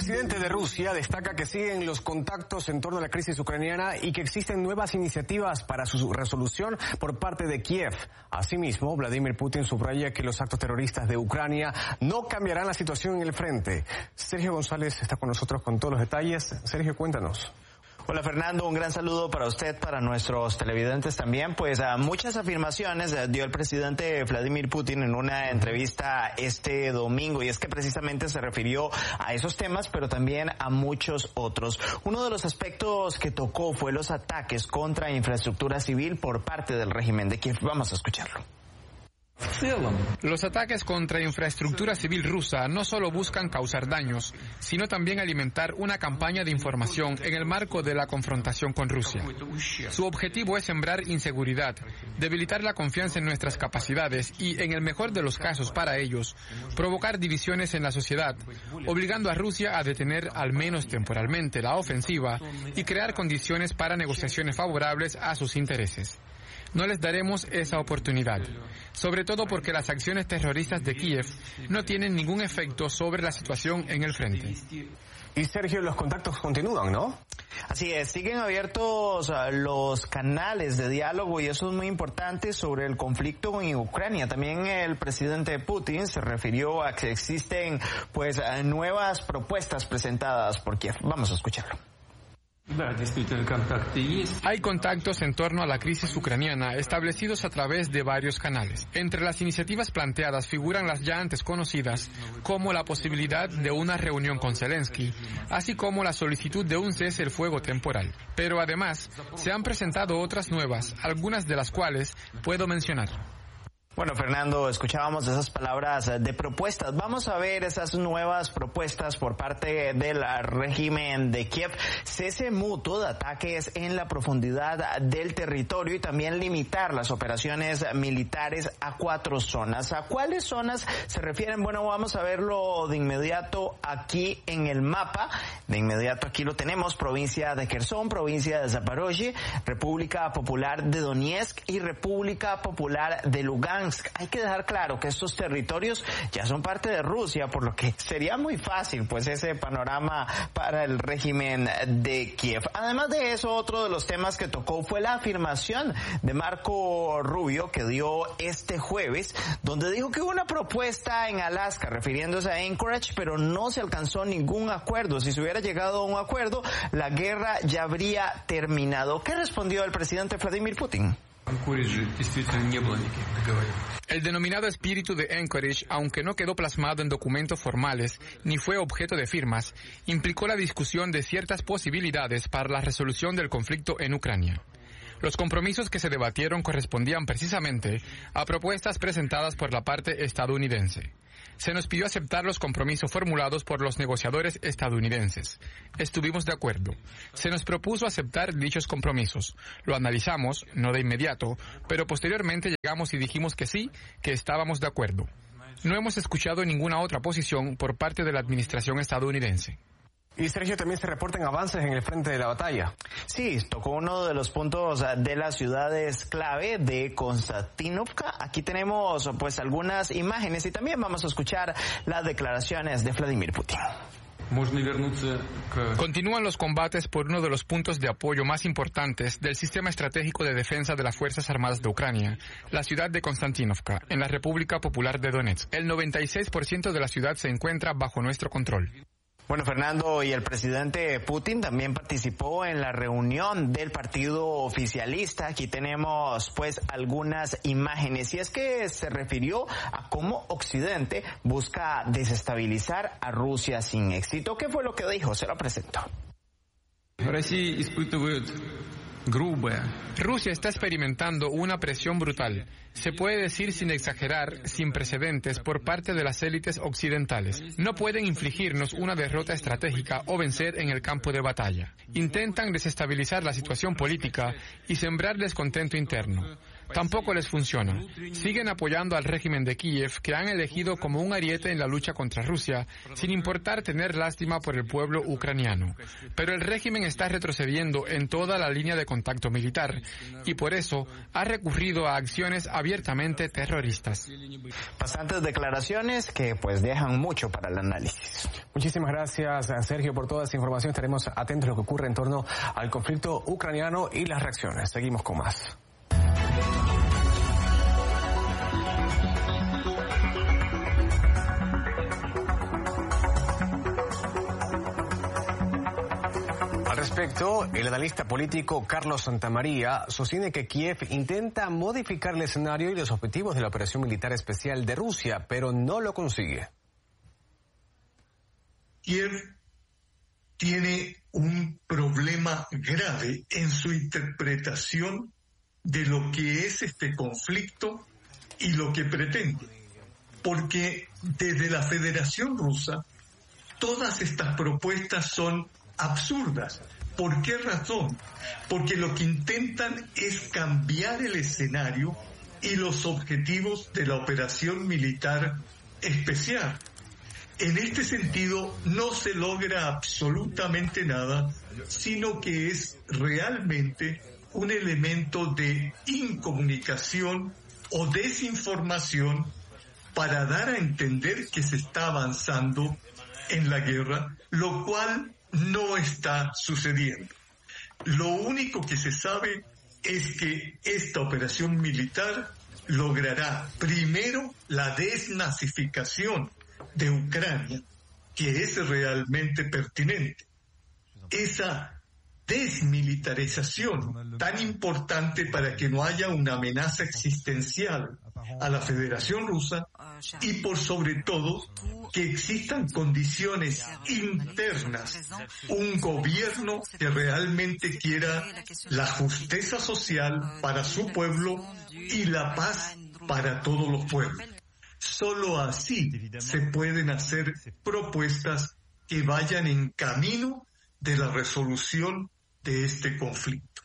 presidente de Rusia destaca que siguen los contactos en torno a la crisis ucraniana y que existen nuevas iniciativas para su resolución por parte de Kiev. Asimismo, Vladimir Putin subraya que los actos terroristas de Ucrania no cambiarán la situación en el frente. Sergio González está con nosotros con todos los detalles. Sergio, cuéntanos. Hola Fernando, un gran saludo para usted, para nuestros televidentes también. Pues muchas afirmaciones dio el presidente Vladimir Putin en una entrevista este domingo, y es que precisamente se refirió a esos temas, pero también a muchos otros. Uno de los aspectos que tocó fue los ataques contra infraestructura civil por parte del régimen de Kiev. Vamos a escucharlo. Los ataques contra infraestructura civil rusa no solo buscan causar daños, sino también alimentar una campaña de información en el marco de la confrontación con Rusia. Su objetivo es sembrar inseguridad, debilitar la confianza en nuestras capacidades y, en el mejor de los casos para ellos, provocar divisiones en la sociedad, obligando a Rusia a detener al menos temporalmente la ofensiva y crear condiciones para negociaciones favorables a sus intereses. No les daremos esa oportunidad, sobre todo porque las acciones terroristas de Kiev no tienen ningún efecto sobre la situación en el frente. Y Sergio, los contactos continúan, ¿no? Así es, siguen abiertos los canales de diálogo y eso es muy importante sobre el conflicto en Ucrania. También el presidente Putin se refirió a que existen nuevas propuestas presentadas por Kiev. Vamos a escucharlo. Hay contactos en torno a la crisis ucraniana establecidos a través de varios canales. Entre las iniciativas planteadas figuran las ya antes conocidas, como la posibilidad de una reunión con Zelensky, así como la solicitud de un cese el fuego temporal. Pero además, se han presentado otras nuevas, algunas de las cuales puedo mencionar. Bueno, Fernando, escuchábamos esas palabras de propuestas. Vamos a ver esas nuevas propuestas por parte del régimen de Kiev. Cese mutuo de ataques en la profundidad del territorio y también limitar las operaciones militares a 4 zonas. ¿A cuáles zonas se refieren? Bueno, vamos a verlo de inmediato aquí en el mapa. De inmediato aquí lo tenemos: provincia de Kherson, provincia de Zaporozhye, República Popular de Donetsk y República Popular de Lugansk. Hay que dejar claro que estos territorios ya son parte de Rusia, por lo que sería muy fácil ese panorama para el régimen de Kiev. Además de eso, otro de los temas que tocó fue la afirmación de Marco Rubio que dio este jueves, donde dijo que hubo una propuesta en Alaska refiriéndose a Anchorage, pero no se alcanzó ningún acuerdo. Si se hubiera llegado a un acuerdo, la guerra ya habría terminado. ¿Qué respondió el presidente Vladimir Putin? El denominado espíritu de Anchorage, aunque no quedó plasmado en documentos formales ni fue objeto de firmas, implicó la discusión de ciertas posibilidades para la resolución del conflicto en Ucrania. Los compromisos que se debatieron correspondían precisamente a propuestas presentadas por la parte estadounidense. Se nos pidió aceptar los compromisos formulados por los negociadores estadounidenses. Estuvimos de acuerdo. Se nos propuso aceptar dichos compromisos. Lo analizamos, no de inmediato, pero posteriormente llegamos y dijimos que sí, que estábamos de acuerdo. No hemos escuchado ninguna otra posición por parte de la administración estadounidense. Y Sergio, también se reportan avances en el frente de la batalla. Sí, tocó uno de los puntos de las ciudades clave de Konstantinovka. Aquí tenemos algunas imágenes y también vamos a escuchar las declaraciones de Vladimir Putin. Continúan los combates por uno de los puntos de apoyo más importantes del sistema estratégico de defensa de las Fuerzas Armadas de Ucrania, la ciudad de Konstantinovka, en la República Popular de Donetsk. El 96% de la ciudad se encuentra bajo nuestro control. Bueno, Fernando, y el presidente Putin también participó en la reunión del partido oficialista. Aquí tenemos algunas imágenes, y es que se refirió a cómo Occidente busca desestabilizar a Rusia sin éxito. ¿Qué fue lo que dijo? Se lo presento. Rusia está experimentando una presión brutal, se puede decir sin exagerar, sin precedentes por parte de las élites occidentales. No pueden infligirnos una derrota estratégica o vencer en el campo de batalla. Intentan desestabilizar la situación política y sembrar descontento interno. tampoco les funciona. Siguen apoyando al régimen de Kiev, que han elegido como un ariete en la lucha contra Rusia, sin importar tener lástima por el pueblo ucraniano. Pero el régimen está retrocediendo en toda la línea de contacto militar y por eso ha recurrido a acciones abiertamente terroristas. Bastantes declaraciones que pues dejan mucho para el análisis. Muchísimas gracias, Sergio, por toda esa información. Estaremos atentos a lo que ocurre en torno al conflicto ucraniano y las reacciones. Seguimos con más. Al respecto, el analista político Carlos Santamaría sostiene que Kiev intenta modificar el escenario y los objetivos de la operación militar especial de Rusia, pero no lo consigue. Kiev tiene un problema grave en su interpretación de lo que es este conflicto y lo que pretende, porque desde la Federación Rusa todas estas propuestas son absurdas. ¿Por qué razón? Porque lo que intentan es cambiar el escenario y los objetivos de la operación militar especial. En este sentido, no se logra absolutamente nada, sino que es realmente un elemento de incomunicación o desinformación para dar a entender que se está avanzando en la guerra, lo cual no está sucediendo. Lo único que se sabe es que esta operación militar logrará primero la desnazificación de Ucrania, que es realmente pertinente. Esa desmilitarización tan importante para que no haya una amenaza existencial a la Federación Rusa y por sobre todo que existan condiciones internas, un gobierno que realmente quiera la justicia social para su pueblo y la paz para todos los pueblos. Solo así se pueden hacer propuestas que vayan en camino de la resolución de este conflicto.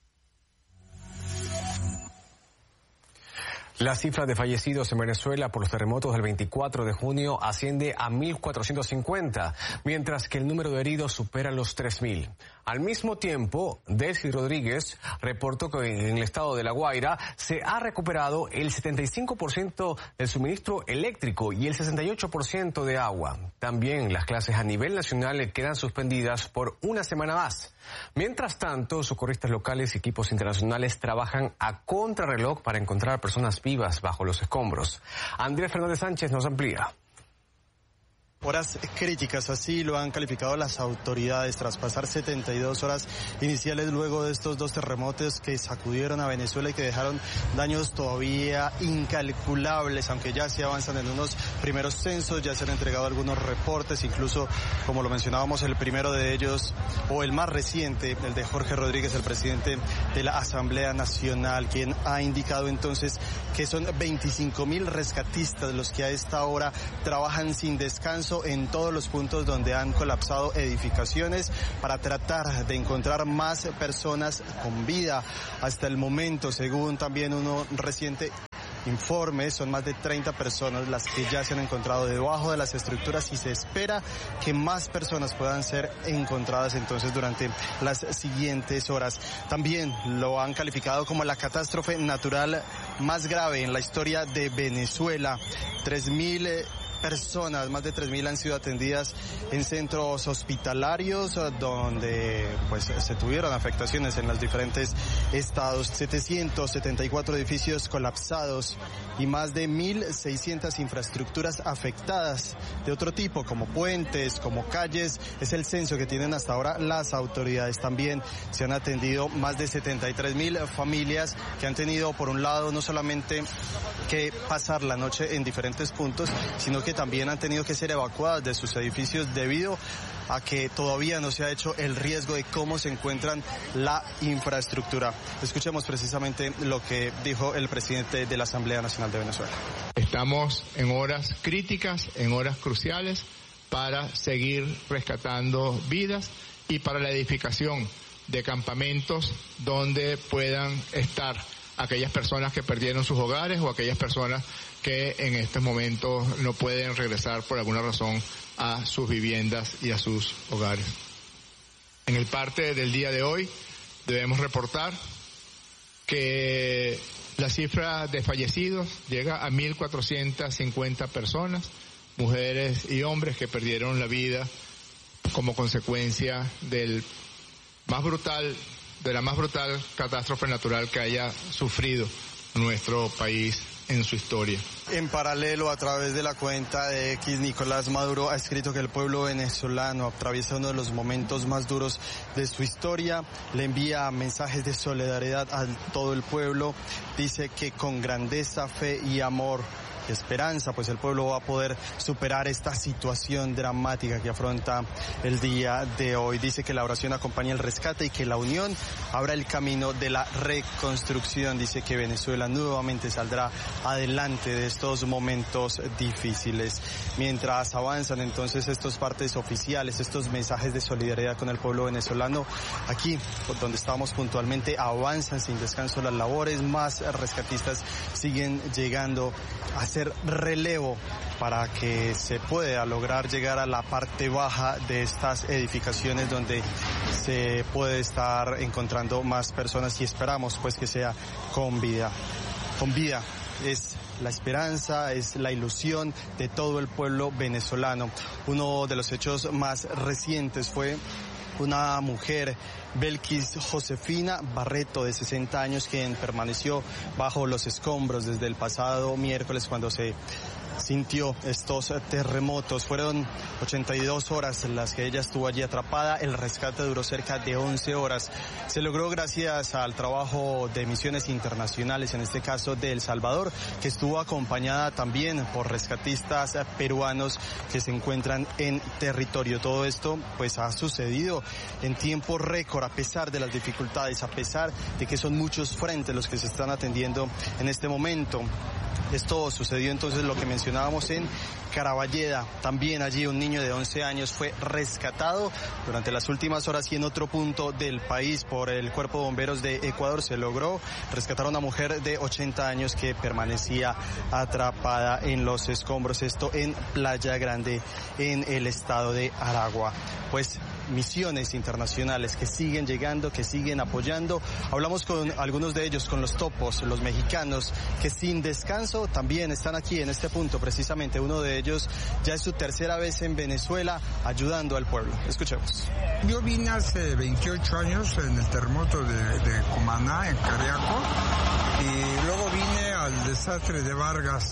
La cifra de fallecidos en Venezuela por los terremotos del 24 de junio asciende a 1.450, mientras que el número de heridos supera los 3.000. Al mismo tiempo, Delcy Rodríguez reportó que en el estado de La Guaira se ha recuperado el 75% del suministro eléctrico y el 68% de agua. También las clases a nivel nacional quedan suspendidas por una semana más. Mientras tanto, socorristas locales y equipos internacionales trabajan a contrarreloj para encontrar personas vivas bajo los escombros. Andrés Fernández Sánchez nos amplía. Horas críticas, así lo han calificado las autoridades tras pasar 72 horas iniciales luego de estos dos terremotos que sacudieron a Venezuela y que dejaron daños todavía incalculables, aunque ya se avanzan en unos primeros censos, ya se han entregado algunos reportes, incluso como lo mencionábamos el primero de ellos, o el más reciente, el de Jorge Rodríguez, el presidente de la Asamblea Nacional, quien ha indicado entonces que son 25.000 rescatistas los que a esta hora trabajan sin descanso en todos los puntos donde han colapsado edificaciones para tratar de encontrar más personas con vida. Hasta el momento, según también uno reciente informe, son más de 30 personas las que ya se han encontrado debajo de las estructuras y se espera que más personas puedan ser encontradas entonces durante las siguientes horas. También lo han calificado como la catástrofe natural más grave en la historia de Venezuela. 3.000 personas, más de 3.000 han sido atendidas en centros hospitalarios donde pues se tuvieron afectaciones en los diferentes estados. 774 edificios colapsados y más de 1.600 infraestructuras afectadas de otro tipo, como puentes, como calles. Es el censo que tienen hasta ahora las autoridades. También se han atendido más de 73.000 familias que han tenido, por un lado, no solamente que pasar la noche en diferentes puntos, sino que también han tenido que ser evacuadas de sus edificios debido a que todavía no se ha hecho el riesgo de cómo se encuentran la infraestructura. Escuchemos precisamente lo que dijo el presidente de la Asamblea Nacional de Venezuela. Estamos en horas críticas, en horas cruciales para seguir rescatando vidas y para la edificación de campamentos donde puedan estar aquellas personas que perdieron sus hogares o aquellas personas que en estos momentos no pueden regresar por alguna razón a sus viviendas y a sus hogares. En el parte del día de hoy debemos reportar que la cifra de fallecidos llega a 1.450 personas, mujeres y hombres que perdieron la vida como consecuencia de la más brutal catástrofe natural que haya sufrido nuestro país en su historia. En paralelo, a través de la cuenta de X, Nicolás Maduro ha escrito que el pueblo venezolano atraviesa uno de los momentos más duros de su historia. Le envía mensajes de solidaridad a todo el pueblo. Dice que con grandeza, fe y amor, esperanza, pues el pueblo va a poder superar esta situación dramática que afronta el día de hoy. Dice que la oración acompaña el rescate y que la unión abra el camino de la reconstrucción. Dice que Venezuela nuevamente saldrá adelante de estos momentos difíciles. Mientras avanzan entonces estos partes oficiales, estos mensajes de solidaridad con el pueblo venezolano, aquí, por donde estamos puntualmente, avanzan sin descanso las labores. Más rescatistas siguen llegando a hacer relevo para que se pueda lograr llegar a la parte baja de estas edificaciones donde se puede estar encontrando más personas, y esperamos pues que sea con vida. Con vida es la esperanza, es la ilusión de todo el pueblo venezolano. Uno de los hechos más recientes fue una mujer, Belkis Josefina Barreto, de 60 años, quien permaneció bajo los escombros desde el pasado miércoles cuando se sintió estos terremotos. Fueron 82 horas las que ella estuvo allí atrapada. El rescate duró cerca de 11 horas. Se logró gracias al trabajo de misiones internacionales, en este caso de El Salvador, que estuvo acompañada también por rescatistas peruanos que se encuentran en territorio. Todo esto pues ha sucedido en tiempo récord, a pesar de las dificultades, a pesar de que son muchos frentes los que se están atendiendo en este momento. Esto sucedió entonces, lo que mencionábamos, en Caraballeda. También allí un niño de 11 años fue rescatado durante las últimas horas, y en otro punto del país por el Cuerpo de Bomberos de Ecuador se logró rescatar a una mujer de 80 años que permanecía atrapada en los escombros. Esto en Playa Grande, en el estado de Aragua. Pues misiones internacionales que siguen llegando, que siguen apoyando. Hablamos con algunos de ellos, con los topos, los mexicanos, que sin descanso también están aquí en este punto. Precisamente uno de ellos ya es su tercera vez en Venezuela ayudando al pueblo. Escuchemos. Yo vine hace 28 años en el terremoto de Cumaná, en Cariaco, y luego vine al desastre de Vargas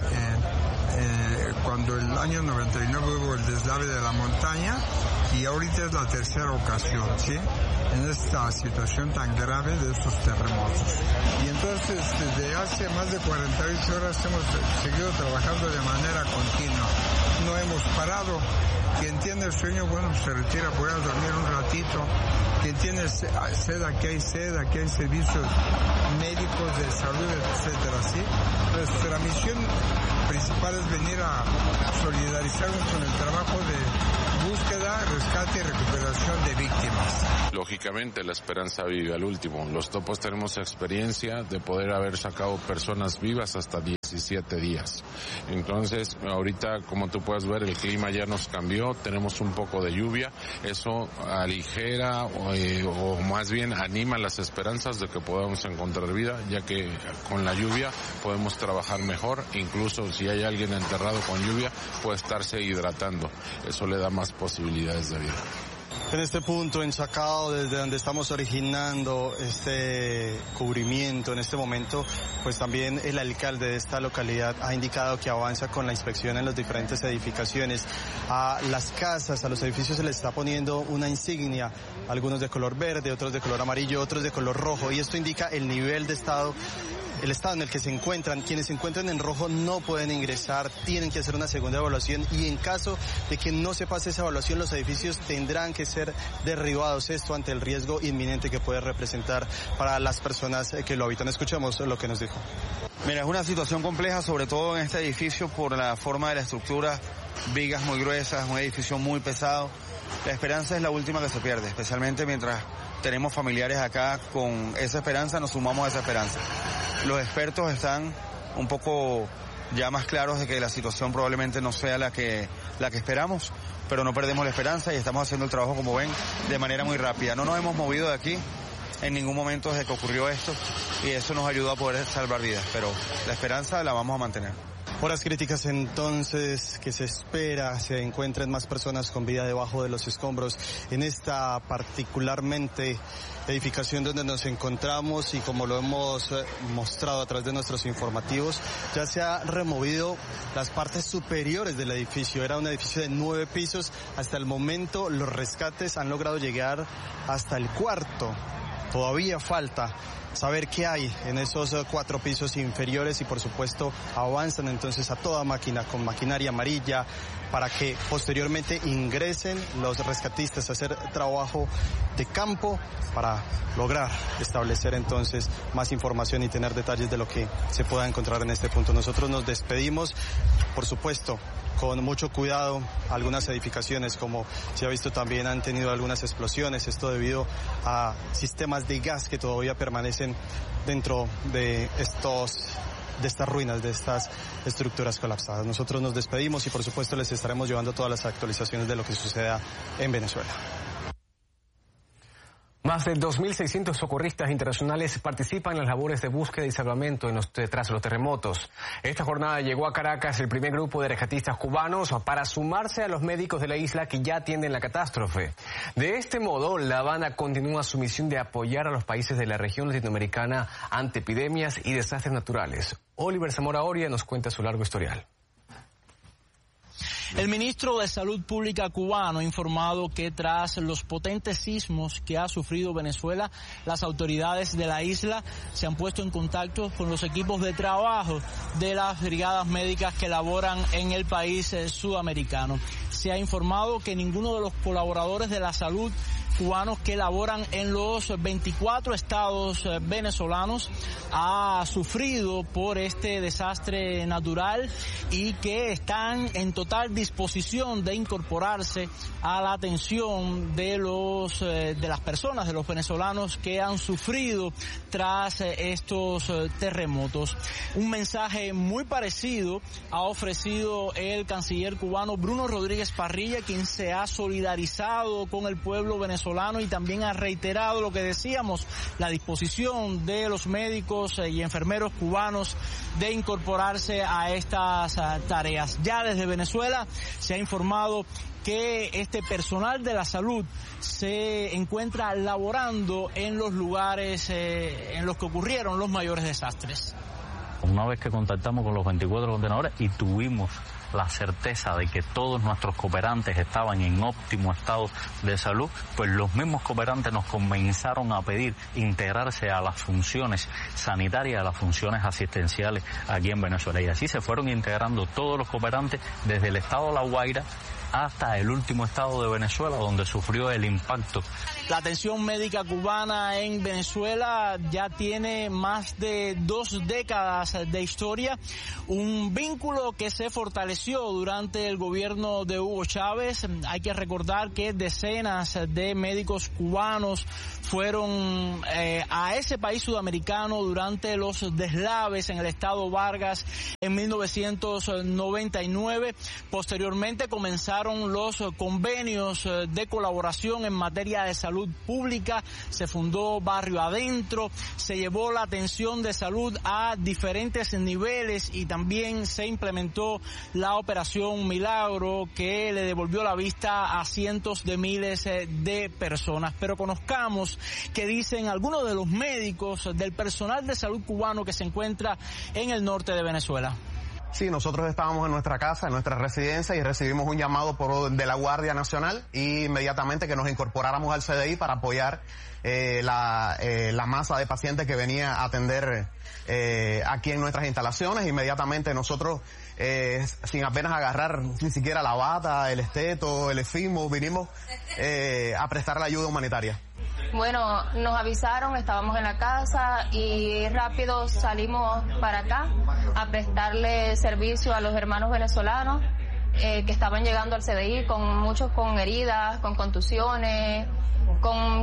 cuando el año 99 hubo el deslave de la montaña, y ahorita es la tercera ocasión, ¿sí?, en esta situación tan grave de estos terremotos. Y entonces desde hace más de 48 horas hemos seguido trabajando de manera continua. No hemos parado. Quien tiene el sueño, bueno, se retira, puede dormir un ratito. Quien tiene sed, aquí hay servicios médicos de salud, etcétera, ¿sí? Nuestra misión principal es venir a solidarizarnos con el trabajo de búsqueda, rescate y recuperación de víctimas. Lógicamente la esperanza vive al último. Los topos tenemos experiencia de poder haber sacado personas vivas hasta 17 días. Entonces, ahorita, como tú puedes ver, el clima ya nos cambió, tenemos un poco de lluvia. Eso aligera o más bien anima las esperanzas de que podamos encontrar vida, ya que con la lluvia podemos trabajar mejor. Incluso si hay alguien enterrado con lluvia, puede estarse hidratando. Eso le da más posibilidades de vida. En este punto, en Chacao, desde donde estamos originando este cubrimiento en este momento, pues también el alcalde de esta localidad ha indicado que avanza con la inspección en las diferentes edificaciones. A las casas, a los edificios se les está poniendo una insignia, algunos de color verde, otros de color amarillo, otros de color rojo, y esto indica el nivel de estado, el estado en el que se encuentran. Quienes se encuentran en rojo no pueden ingresar, tienen que hacer una segunda evaluación, y en caso de que no se pase esa evaluación, los edificios tendrán que ser derribados, esto ante el riesgo inminente que puede representar para las personas que lo habitan. Escuchemos lo que nos dijo. Mira, es una situación compleja, sobre todo en este edificio por la forma de la estructura, vigas muy gruesas, un edificio muy pesado. La esperanza es la última que se pierde, especialmente mientras tenemos familiares acá con esa esperanza, nos sumamos a esa esperanza. Los expertos están un poco ya más claros de que la situación probablemente no sea la que esperamos, pero no perdemos la esperanza y estamos haciendo el trabajo, como ven, de manera muy rápida. No nos hemos movido de aquí en ningún momento desde que ocurrió esto y eso nos ayudó a poder salvar vidas, pero la esperanza la vamos a mantener. Horas críticas entonces, que se espera se encuentren más personas con vida debajo de los escombros en esta particularmente edificación donde nos encontramos, y como lo hemos mostrado a través de nuestros informativos, ya se ha removido las partes superiores del edificio. Era un edificio de 9 pisos. Hasta el momento los rescates han logrado llegar hasta el 4. Todavía falta saber qué hay en esos 4 pisos inferiores y por supuesto avanzan entonces a toda máquina con maquinaria amarilla para que posteriormente ingresen los rescatistas a hacer trabajo de campo para lograr establecer entonces más información y tener detalles de lo que se pueda encontrar en este punto. Nosotros nos despedimos, por supuesto, con mucho cuidado. Algunas edificaciones, como se ha visto, también han tenido algunas explosiones, esto debido a sistemas de gas que todavía permanecen dentro de estas ruinas, de estas estructuras colapsadas. Nosotros nos despedimos y por supuesto les estaremos llevando todas las actualizaciones de lo que suceda en Venezuela. Más de 2.600 socorristas internacionales participan en las labores de búsqueda y salvamento tras los terremotos. Esta jornada llegó a Caracas el primer grupo de rescatistas cubanos para sumarse a los médicos de la isla que ya atienden la catástrofe. De este modo, La Habana continúa su misión de apoyar a los países de la región latinoamericana ante epidemias y desastres naturales. Oliver Zamora Oria nos cuenta su largo historial. El ministro de Salud Pública cubano ha informado que tras los potentes sismos que ha sufrido Venezuela, las autoridades de la isla se han puesto en contacto con los equipos de trabajo de las brigadas médicas que laboran en el país sudamericano. Se ha informado que ninguno de los colaboradores de la salud cubanos que laboran en los 24 estados venezolanos ha sufrido por este desastre natural y que están en total disposición de incorporarse a la atención de las personas, de los venezolanos que han sufrido tras estos terremotos. Un mensaje muy parecido ha ofrecido el canciller cubano Bruno Rodríguez Parrilla, quien se ha solidarizado con el pueblo venezolano y también ha reiterado lo que decíamos, la disposición de los médicos y enfermeros cubanos de incorporarse a estas tareas. Ya desde Venezuela se ha informado que este personal de la salud se encuentra laborando en los lugares en los que ocurrieron los mayores desastres. Una vez que contactamos con los 24 contenedores y tuvimos la certeza de que todos nuestros cooperantes estaban en óptimo estado de salud, pues los mismos cooperantes nos comenzaron a pedir integrarse a las funciones sanitarias, a las funciones asistenciales aquí en Venezuela. Y así se fueron integrando todos los cooperantes desde el estado de La Guaira hasta el último estado de Venezuela, donde sufrió el impacto. La atención médica cubana en Venezuela ya tiene más de 2 décadas de historia, un vínculo que se fortaleció durante el gobierno de Hugo Chávez. Hay que recordar que decenas de médicos cubanos fueron a ese país sudamericano durante los deslaves en el estado Vargas en 1999. Posteriormente comenzaron los convenios de colaboración en materia de salud pública, se fundó Barrio Adentro, se llevó la atención de salud a diferentes niveles y también se implementó la Operación Milagro, que le devolvió la vista a cientos de miles de personas. Pero conozcamos qué dicen algunos de los médicos del personal de salud cubano que se encuentra en el norte de Venezuela. Sí, nosotros estábamos en nuestra casa, en nuestra residencia, y recibimos un llamado de la Guardia Nacional y inmediatamente que nos incorporáramos al CDI para apoyar la masa de pacientes que venía a atender aquí en nuestras instalaciones. Inmediatamente nosotros, sin apenas agarrar ni siquiera la bata, el esteto, el efimo, vinimos a prestar la ayuda humanitaria. Bueno, nos avisaron, estábamos en la casa y rápido salimos para acá a prestarle servicio a los hermanos venezolanos que estaban llegando al CDI, muchos con heridas, con contusiones, con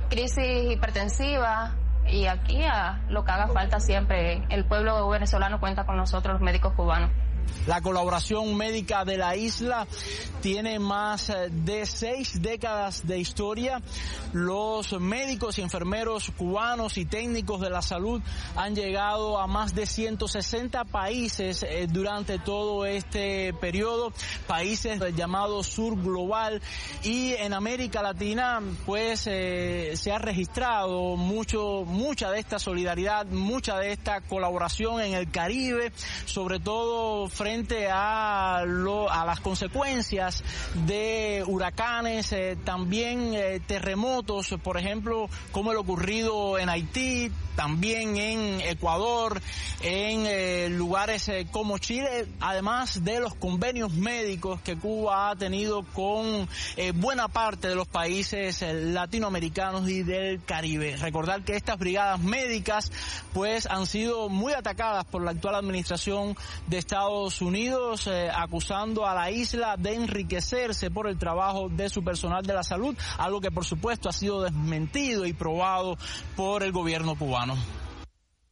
crisis hipertensiva, y aquí a lo que haga falta siempre. El pueblo venezolano cuenta con nosotros, los médicos cubanos. La colaboración médica de la isla tiene más de 6 décadas de historia. Los médicos y enfermeros cubanos y técnicos de la salud han llegado a más de 160 países durante todo este periodo, países del llamado sur global, y en América Latina pues se ha registrado mucha de esta solidaridad, mucha de esta colaboración en el Caribe, sobre todo frente a las consecuencias de huracanes, también terremotos, por ejemplo, como el ocurrido en Haití, también en Ecuador, en lugares como Chile, además de los convenios médicos que Cuba ha tenido con buena parte de los países latinoamericanos y del Caribe. Recordar que estas brigadas médicas pues han sido muy atacadas por la actual administración de Estados Unidos, acusando a la isla de enriquecerse por el trabajo de su personal de la salud, algo que por supuesto ha sido desmentido y probado por el gobierno cubano.